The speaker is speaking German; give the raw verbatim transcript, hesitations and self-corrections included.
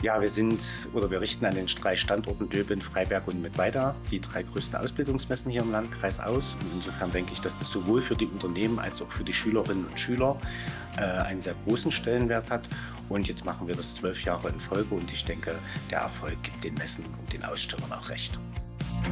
Ja, wir sind oder wir richten an den drei Standorten Döbeln, Freiberg und Mittweida die drei größten Ausbildungsmessen hier im Landkreis aus. Und insofern denke ich, dass das sowohl für die Unternehmen als auch für die Schülerinnen und Schüler äh, einen sehr großen Stellenwert hat. Und jetzt machen wir das zwölf Jahre in Folge und ich denke, der Erfolg gibt den Messen und den Ausstellern auch recht.